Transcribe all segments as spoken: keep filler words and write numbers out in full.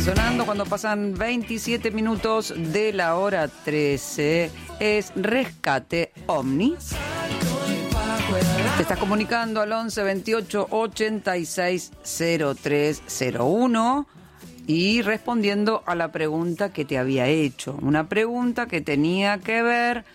Sonando cuando pasan veintisiete minutos de la hora trece es Rescate Omni. Te estás comunicando al once veintiocho ochenta y seis cero tres cero uno y respondiendo a la pregunta que te había hecho. Una pregunta que tenía que ver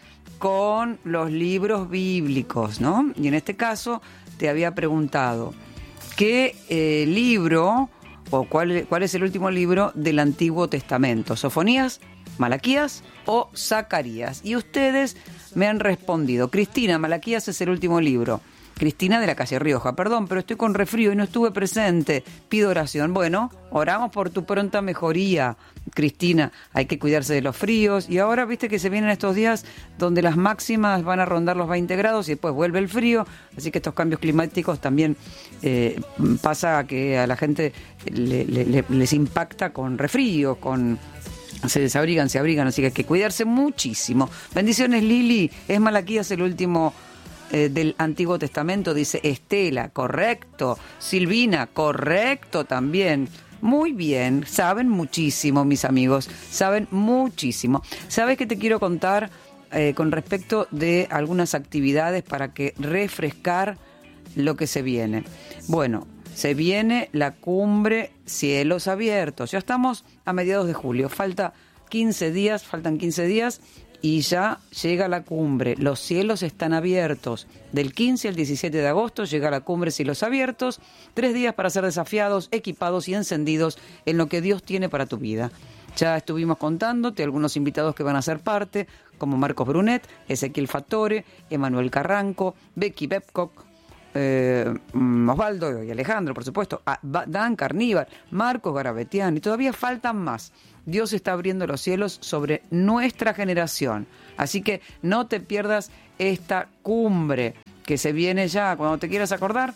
con los libros bíblicos, ¿no? Y en este caso te había preguntado qué eh, libro o cuál, cuál es el último libro del Antiguo Testamento, Sofonías, Malaquías o Zacarías. Y ustedes me han respondido, Cristina, Malaquías es el último libro. Cristina de la calle Rioja, perdón, pero estoy con resfrío y no estuve presente. Pido oración. Bueno, oramos por tu pronta mejoría, Cristina. Hay que cuidarse de los fríos. Y ahora, viste que se vienen estos días donde las máximas van a rondar los veinte grados y después vuelve el frío. Así que estos cambios climáticos también eh, pasa que a la gente le, le, les impacta con resfrío, con... Se desabrigan, se abrigan, así que hay que cuidarse muchísimo. Bendiciones, Lili. Es Malaquías el último eh, del Antiguo Testamento, dice Estela, correcto. Silvina, correcto también. Muy bien, saben muchísimo, mis amigos, saben muchísimo. ¿Sabes qué te quiero contar eh, con respecto de algunas actividades para que refrescar lo que se viene? Bueno, se viene la cumbre Cielos Abiertos. Ya estamos a mediados de julio. Falta quince días, faltan quince días y ya llega la cumbre. Los cielos están abiertos. Del quince al diecisiete de agosto llega la cumbre Cielos Abiertos. Tres días para ser desafiados, equipados y encendidos en lo que Dios tiene para tu vida. Ya estuvimos contándote algunos invitados que van a ser parte, como Marcos Brunet, Ezequiel Fattore, Emanuel Carranco, Becky Babcock, Eh, Osvaldo y Alejandro, por supuesto, Dan Carníbal, Marcos Garabetian, y todavía faltan más. Dios está abriendo los cielos sobre nuestra generación, así que no te pierdas esta cumbre que se viene ya. Cuando te quieras acordar,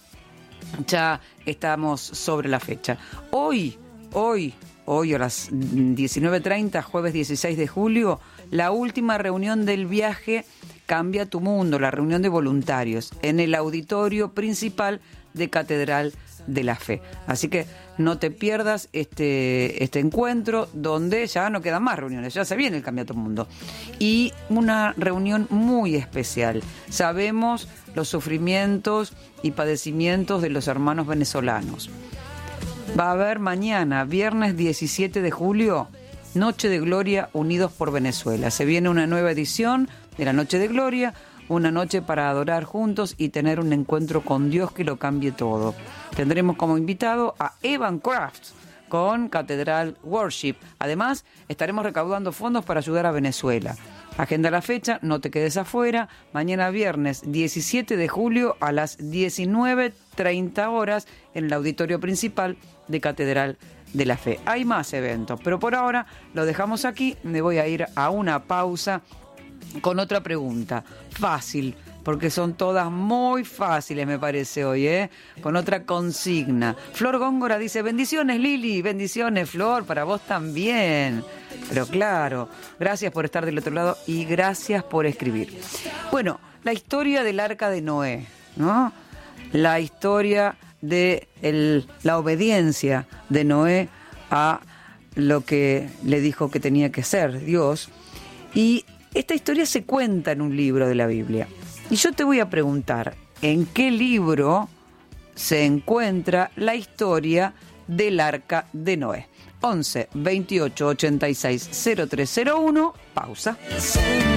ya estamos sobre la fecha. Hoy, hoy, hoy a las diecinueve treinta, jueves dieciséis de julio, la última reunión del viaje Cambia tu Mundo, la reunión de voluntarios, en el auditorio principal de Catedral de la Fe. Así que no te pierdas este, este encuentro donde ya no quedan más reuniones, ya se viene el Cambia tu Mundo. Y una reunión muy especial. Sabemos los sufrimientos y padecimientos de los hermanos venezolanos. Va a haber mañana, viernes diecisiete de julio, Noche de Gloria Unidos por Venezuela. Se viene una nueva edición de la Noche de Gloria, una noche para adorar juntos y tener un encuentro con Dios que lo cambie todo. Tendremos como invitado a Evan Crafts con Catedral Worship. Además, estaremos recaudando fondos para ayudar a Venezuela. Agenda la fecha, no te quedes afuera. Mañana viernes diecisiete de julio a las diecinueve treinta horas en el auditorio principal de Catedral de la Fe. Hay más eventos, pero por ahora lo dejamos aquí. Me voy a ir a una pausa con otra pregunta. Fácil, porque son todas muy fáciles, me parece hoy, ¿eh? Con otra consigna. Flor Góngora dice, bendiciones, Lili, bendiciones, Flor, para vos también. Pero claro, gracias por estar del otro lado y gracias por escribir. Bueno, la historia del Arca de Noé, ¿no? La historia de el, la obediencia de Noé a lo que le dijo que tenía que ser Dios. Y esta historia se cuenta en un libro de la Biblia. Y yo te voy a preguntar, ¿en qué libro se encuentra la historia del Arca de Noé? once veintiocho ochenta y seis cero tres cero uno, pausa.